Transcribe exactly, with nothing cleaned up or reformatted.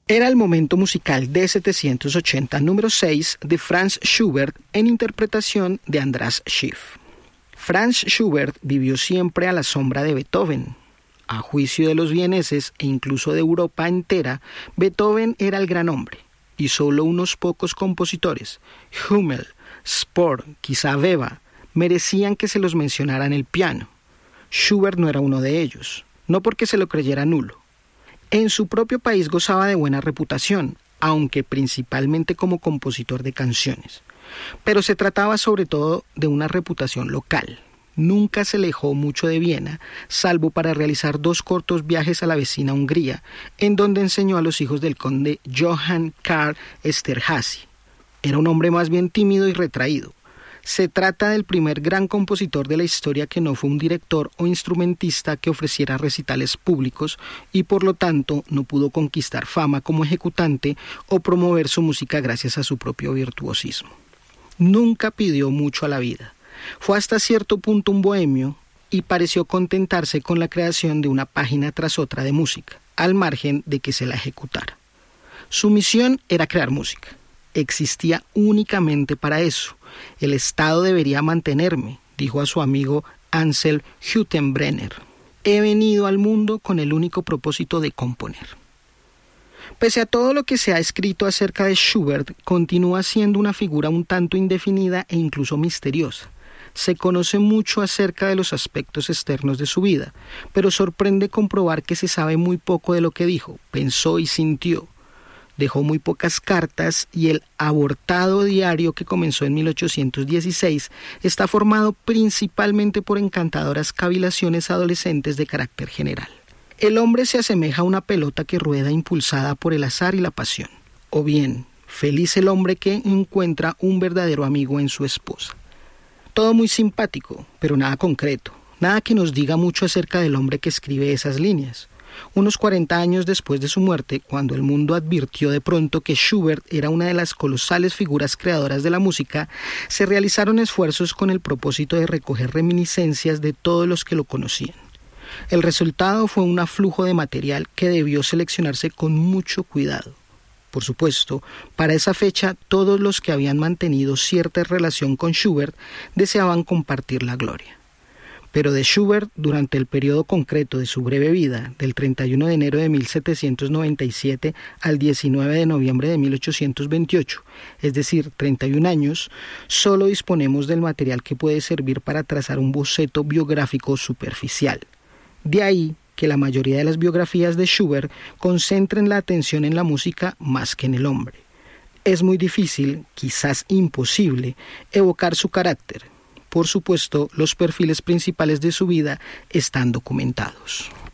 Era el momento musical de setecientos ochenta número seis de Franz Schubert en interpretación de András Schiff. Franz Schubert vivió siempre a la sombra de Beethoven. A juicio de los vieneses e incluso de Europa entera, Beethoven era el gran hombre, y solo unos pocos compositores, Hummel, Spohr, quizá Weber, merecían que se los mencionara en el piano. Schubert no era uno de ellos, no porque se lo creyera nulo. En su propio país gozaba de buena reputación, aunque principalmente como compositor de canciones. Pero se trataba sobre todo de una reputación local. Nunca se alejó mucho de Viena, salvo para realizar dos cortos viajes a la vecina Hungría, en donde enseñó a los hijos del conde Johann Karl Esterházy. Era un hombre más bien tímido y retraído. Se trata del primer gran compositor de la historia que no fue un director o instrumentista que ofreciera recitales públicos y por lo tanto no pudo conquistar fama como ejecutante o promover su música gracias a su propio virtuosismo. Nunca pidió mucho a la vida. Fue hasta cierto punto un bohemio y pareció contentarse con la creación de una página tras otra de música, al margen de que se la ejecutara. Su misión era crear música. Existía únicamente para eso. El Estado debería mantenerme, dijo a su amigo Ansel Hüttenbrenner. He venido al mundo con el único propósito de componer. Pese a todo lo que se ha escrito acerca de Schubert, continúa siendo una figura un tanto indefinida e incluso misteriosa. Se conoce mucho acerca de los aspectos externos de su vida, pero sorprende comprobar que se sabe muy poco de lo que dijo, pensó y sintió. Dejó muy pocas cartas y el abortado diario que comenzó en mil ochocientos dieciséis está formado principalmente por encantadoras cavilaciones adolescentes de carácter general. El hombre se asemeja a una pelota que rueda impulsada por el azar y la pasión. O bien, feliz el hombre que encuentra un verdadero amigo en su esposa. Todo muy simpático, pero nada concreto, nada que nos diga mucho acerca del hombre que escribe esas líneas. Unos cuarenta años después de su muerte, cuando el mundo advirtió de pronto que Schubert era una de las colosales figuras creadoras de la música, se realizaron esfuerzos con el propósito de recoger reminiscencias de todos los que lo conocían. El resultado fue un aflujo de material que debió seleccionarse con mucho cuidado. Por supuesto, para esa fecha todos los que habían mantenido cierta relación con Schubert deseaban compartir la gloria. Pero de Schubert, durante el periodo concreto de su breve vida, del treinta y uno de enero de mil setecientos noventa y siete al diecinueve de noviembre de mil ochocientos veintiocho, es decir, treinta y un años, solo disponemos del material que puede servir para trazar un boceto biográfico superficial. De ahí que la mayoría de las biografías de Schubert concentren la atención en la música más que en el hombre. Es muy difícil, quizás imposible, evocar su carácter. Por supuesto, los perfiles principales de su vida están documentados.